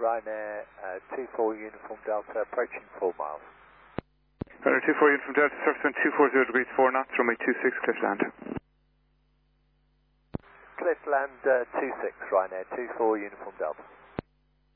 Ryanair 24 Uniform Delta, approaching 4 miles. Ryanair 24 Uniform Delta, surface wind 240 degrees 4 knots, runway 26, cliff land. Cliff land 26, Ryanair 24 Uniform Delta.